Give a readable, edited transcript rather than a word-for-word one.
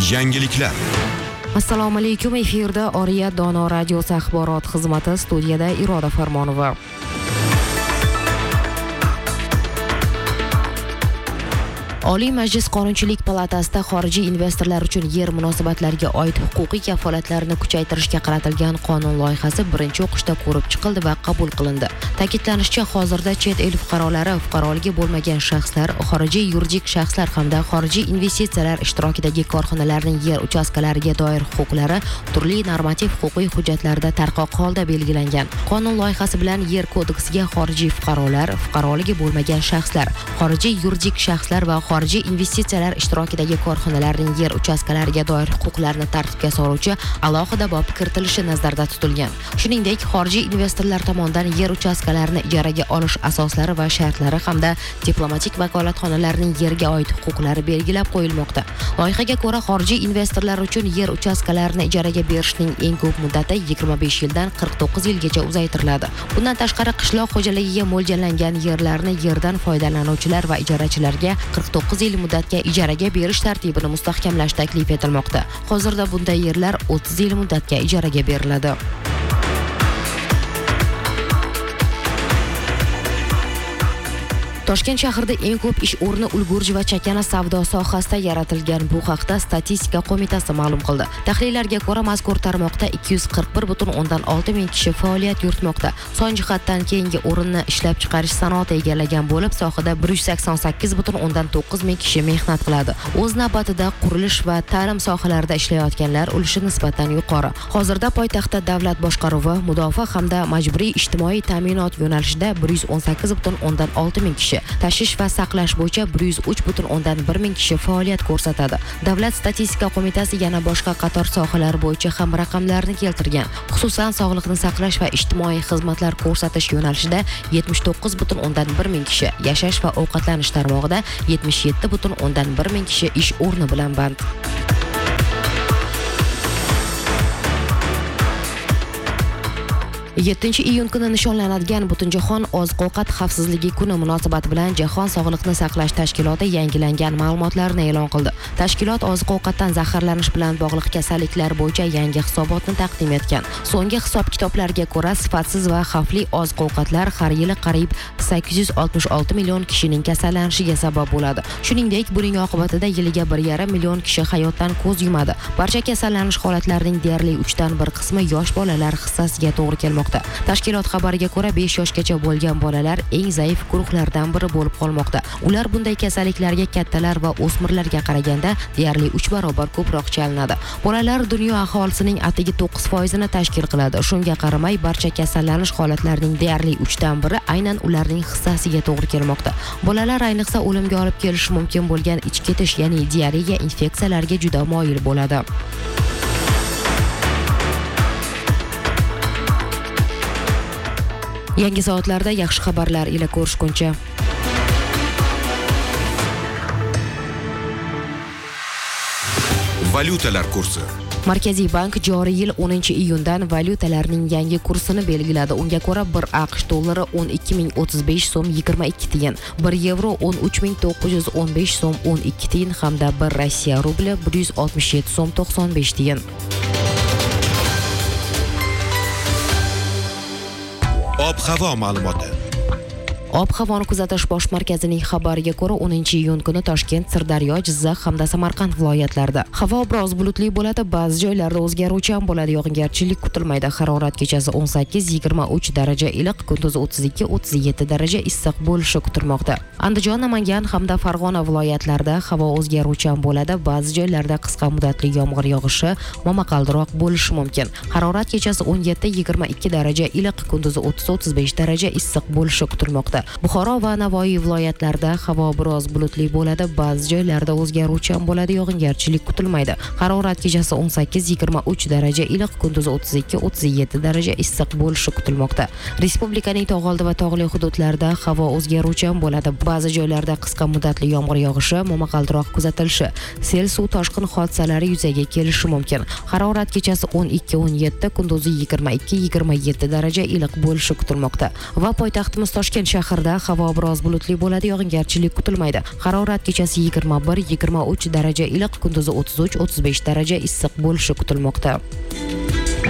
Yangiliklar. Assalomu alaykum, efirda Oriya Dono radiosi axborot xizmati, studiyada Iroda Farmonova. Oliy Majlis Qonunchilik palatasida xorijiy investorlar uchun yer munosabatlariga oid huquqiy kafolatlarni kuchaytirishga qaratilgan qonun loyihasi birinchi o'qishda ko'rib chiqildi va qabul qilindi. Ta'kidlanishicha, hozirda chet el fuqarolari, fuqaroligi bo'lmagan shaxslar, xorijiy yuridik shaxslar hamda xorijiy investitsiyalar ishtirokidagi korxonalarning yer uchastkalariga doir huquqlari turli normativ huquqiy hujjatlarda tarqoq holda belgilangan. Qonun loyihasi bilan yer kodeksiga xorijiy fuqarolar, fuqaroligi bo'lmagan shaxslar, xorijiy yuridik shaxslar va xorijiy investitsiyalar ishtirokidagi korxonalarning yer uchastkalariga doir huquqlarni tartibga soluvchi alohida bob kiritilishi nazarda tutilgan. Shuningdek, xorijiy investorlar tomonidan yer uchastkalarini ijaraga olish asoslari va shartlari hamda diplomatik vakolatxonalarning yerga oid huquqlari belgilab qo'yilmoqda. Loyihaga ko'ra, xorijiy investorlar uchun yer uchastkalarini ijaraga berishning eng ko'p muddati 25 yildan 49 yilgacha uzaytiriladi. Bundan tashqari, qishloq xo'jaligiga mo'ljallangan yerlarni yerdan foydalanuvchilar va ijarachilarga 49 yil muddatga ijaraga berish tartibini mustahkamlash taklif etilmoqda. Hozirda bunday yerlar 30 yil muddatga ijaraga beriladi. Toshkent shahrida eng ko'p ish o'rni ulgurji va chakana savdo sohasida yaratilgan. Bu haqda Statistika qo'mitasi ma'lum qildi. Tahlillarga ko'ra, mazkur tarmoqda 241,6 ming kishi faoliyat yuritmoqda. Son jihatdan keyingi o'rinni ishlab chiqarish sanoati egallagan bo'lib, sohada 188,9 ming kishi mehnat qiladi. O'z navbatida qurilish va ta'lim sohalarida ishlayotganlar ulushi nisbatan yuqori. Hozirda poytaxtda davlat boshqaruvi, mudofaa hamda majburiy ijtimoiy ta'minot yo'nalishida 118,6 ming kishi, tashish va saqlash bo'yicha 103,1 ming kishi faoliyat ko'rsatadi. Davlat statistika qo'mitasi yana boshqa qator sohalar bo'yicha ham raqamlarni keltirgan. Xususan, sog'liqni saqlash va ijtimoiy xizmatlar ko'rsatish yo'nalishida 79,1 ming kishi, yashash va ovqatlanish tarmog'ida 77,1 ming kishi ish o'rni bilan band. Iyun kuni nishonlanadigan Butunjahon oziq-ovqat xavfsizligi kuni munosabati bilan Jahon sog'liqni saqlash tashkiloti yangilangan ma'lumotlarni e'lon qildi. Tashkilot oziq-ovqatdan zaharlanish bilan bog'liq kasalliklar bo'yicha yangi hisobotni taqdim etgan. So'nggi hisob-kitoblarga ko'ra, sifatsiz va xavfli oziq-ovqatlar har yili qariyb 866 million kishining kasallanishiga sabab bo'ladi. Shuningdek, buning oqibatida yiliga 1,5 million kishi hayotdan ko'z yumadi. Barcha kasallanish holatlarining deyarli 3dan 1 qismi yosh bolalar hissasiga to'g'ri kelmoqda. Tashkilot xabariga ko'ra, 5 yoshgacha bo'lgan bolalar eng zaif guruhlardan biri bo'lib qolmoqda. Ular bunday kasalliklarga kattalar va o'smirlarga qaraganda deyarli 3 barobar ko'proq chalinadi. Bolalar dunyo aholisining atigi 9% tashkil qiladi. Shunga qaramay, barcha kasallanish holatlarining deyarli 3dan 1 aynan ularning hissasiga to'g'ri kelmoqda. Bolalar ayniqsa o'limga olib kelishi mumkin bo'lgan ich ketish, ya'ni diareya infeksiyalariga juda moyil bo'ladi. Yangi soatlarda yaxshi xabarlar ila ko'rishguncha. Valyutalar kursi. Markaziy bank joriy yil 10-iyundan valyutalarning yangi kursini belgiladi. Unga ko'ra, 1 AQSh dollari 12,035 so'm 22 tiyin, 1 yevro 13,915 so'm 12 tiyin hamda 1 Rossiya rubli 167 so'm 95 tiyin. Ob-havo ma'lumoti. Ob-havoni kuzatish bosh markazining xabariga ko'ra, 10-iyun kuni Toshkent, Sirdaryo, Jizzax hamda Samarqand viloyatlarida havo biroz bulutli bo'ladi, ba'zi joylarda o'zgaruvchan bo'ladi, yog'ingarchilik kutilmaydi. Harorat kechasi 18-23 daraja iliq, kunduzi 32-37 daraja issiq bo'lishi kutilmoqda. Andijon, Namangan hamda Farg'ona viloyatlarida havo o'zgaruvchan bo'ladi, ba'zi joylarda qisqa muddatli yomg'ir yog'ishi, momaqaldiroq bo'lishi mumkin. Harorat kechasi 17-22 daraja iliq, kunduzi 30-35 daraja issiq bo'lishi kutilmoqda. Buxoro va Navoiy viloyatlarida havo biroz bulutli bo'ladi, ba'zi joylarda o'zgaruvchan bo'ladi, yog'ingarchilik kutilmaydi. Harorat kechasi 18-23 daraja iliq, kunduzi 32-37 daraja issiq bo'lishi kutilmoqda. Respublikaning tog'oldi va tog'li hududlarida havo o'zgaruvchan bo'ladi, ba'zi joylarda qisqa muddatli yomg'ir yog'ishi, momaqaldiroq kuzatilishi, sel suv toshqin hodisalari yuzaga kelishi mumkin. Harorat kechasi 12-17, kunduzi 22-27 daraja iliq bo'lishi kutilmoqda. Va poytaxtimiz Toshkent shahri shahrida havo biroz bulutli bo'ladi, yog'ingarchilik kutilmaydi. Harorat kechasi 21-23 daraja iliq, kunduzi 33-35 daraja issiq bo'lishi kutilmoqda.